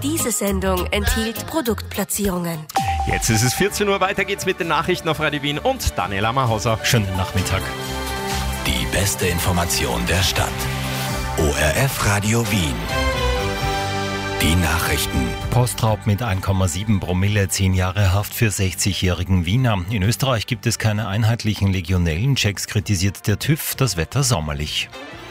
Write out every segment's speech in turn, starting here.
Diese Sendung enthielt Produktplatzierungen. Jetzt ist es 14 Uhr, weiter geht's mit den Nachrichten auf Radio Wien und Daniela Mahauser. Schönen Nachmittag. Die beste Information der Stadt. ORF Radio Wien. Die Nachrichten. Postraub mit 1,7 Promille, 10 Jahre Haft für 60-jährigen Wiener. In Österreich gibt es keine einheitlichen Legionellenchecks, kritisiert der TÜV, das Wetter sommerlich.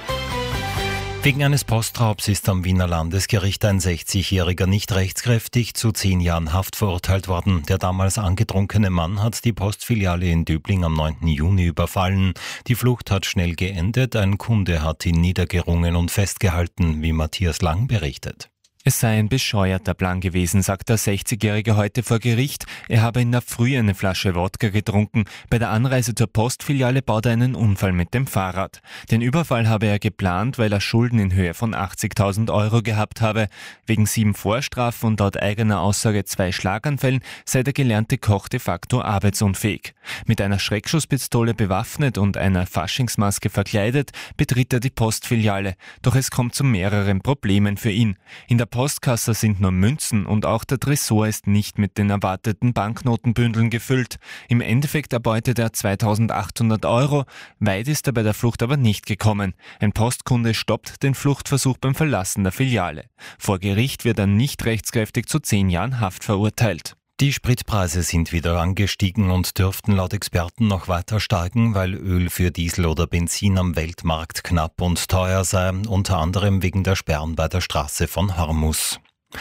Wegen eines Postraubs ist am Wiener Landesgericht ein 60-Jähriger nicht rechtskräftig zu 10 Jahren Haft verurteilt worden. Der damals angetrunkene Mann hat die Postfiliale in Döbling am 9. Juni überfallen. Die Flucht hat schnell geendet. Ein Kunde hat ihn niedergerungen und festgehalten, wie Matthias Lang berichtet. Es sei ein bescheuerter Plan gewesen, sagt der 60-Jährige heute vor Gericht. Er habe in der Früh eine Flasche Wodka getrunken. Bei der Anreise zur Postfiliale baut er einen Unfall mit dem Fahrrad. Den Überfall habe er geplant, weil er Schulden in Höhe von 80.000 Euro gehabt habe. Wegen 7 Vorstrafen und laut eigener Aussage 2 Schlaganfällen sei der gelernte Koch de facto arbeitsunfähig. Mit einer Schreckschusspistole bewaffnet und einer Faschingsmaske verkleidet betritt er die Postfiliale. Doch es kommt zu mehreren Problemen für ihn. In der Postkasse sind nur Münzen und auch der Tresor ist nicht mit den erwarteten Banknotenbündeln gefüllt. Im Endeffekt erbeutet er 2.800 Euro. Weit ist er bei der Flucht aber nicht gekommen. Ein Postkunde stoppt den Fluchtversuch beim Verlassen der Filiale. Vor Gericht wird er nicht rechtskräftig zu 10 Jahren Haft verurteilt. Die Spritpreise sind wieder angestiegen und dürften laut Experten noch weiter steigen, weil Öl für Diesel oder Benzin am Weltmarkt knapp und teuer sei, unter anderem wegen der Sperren bei der Straße von Hormuz.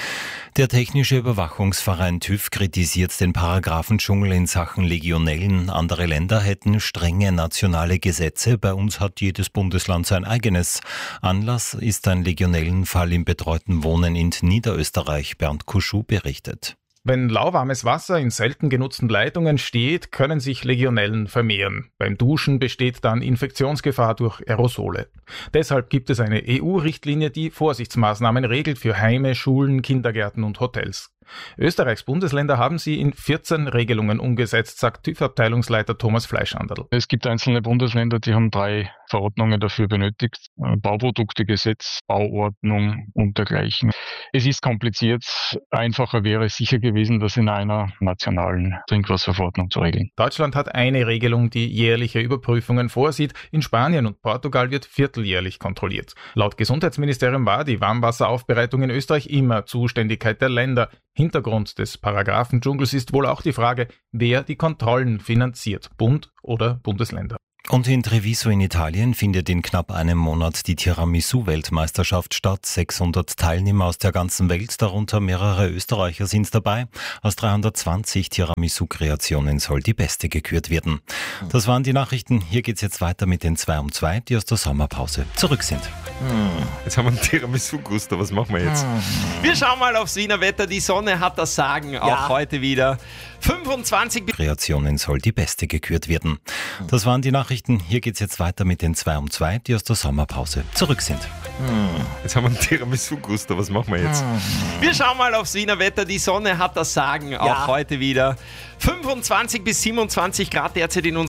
Der Technische Überwachungsverein TÜV kritisiert den Paragraphendschungel in Sachen Legionellen. Andere Länder hätten strenge nationale Gesetze, bei uns hat jedes Bundesland sein eigenes. Anlass ist ein Legionellenfall im betreuten Wohnen in Niederösterreich, Bernd Kuschuh berichtet. Wenn lauwarmes Wasser in selten genutzten Leitungen steht, können sich Legionellen vermehren. Beim Duschen besteht dann Infektionsgefahr durch Aerosole. Deshalb gibt es eine EU-Richtlinie, die Vorsichtsmaßnahmen regelt für Heime, Schulen, Kindergärten und Hotels. Österreichs Bundesländer haben sie in 14 Regelungen umgesetzt, sagt TÜV-Abteilungsleiter Thomas Fleischanderl. Es gibt einzelne Bundesländer, die haben 3 Verordnungen dafür benötigt. Bauproduktegesetz, Bauordnung und dergleichen. Es ist kompliziert. Einfacher wäre es sicher gewesen, das in einer nationalen Trinkwasserverordnung zu regeln. Deutschland hat eine Regelung, die jährliche Überprüfungen vorsieht. In Spanien und Portugal wird vierteljährlich kontrolliert. Laut Gesundheitsministerium war die Warmwasseraufbereitung in Österreich immer Zuständigkeit der Länder. Hintergrund des Paragraphendschungels ist wohl auch die Frage, wer die Kontrollen finanziert, Bund oder Bundesländer. Und in Treviso in Italien findet in knapp einem Monat die Tiramisu-Weltmeisterschaft statt. 600 Teilnehmer aus der ganzen Welt, darunter mehrere Österreicher, sind dabei. Aus 320 Tiramisu-Kreationen soll die beste gekürt werden. Das waren die Nachrichten. Hier geht's jetzt weiter mit den 2 um 2, die aus der Sommerpause zurück sind. Jetzt haben wir einen Tiramisu-Guster, was machen wir jetzt? Wir schauen mal aufs Wiener Wetter. Die Sonne hat das Sagen, auch heute wieder. 25 Kreationen soll die beste gekürt werden. Das waren die Nachrichten. Hier geht's jetzt weiter mit den 2 um 2, die aus der Sommerpause zurück sind. Jetzt haben wir einen Tiramisu-Guster, was machen wir jetzt? Wir schauen mal aufs Wiener Wetter. Die Sonne hat das Sagen, auch heute wieder. 25 bis 27 Grad derzeit in unserer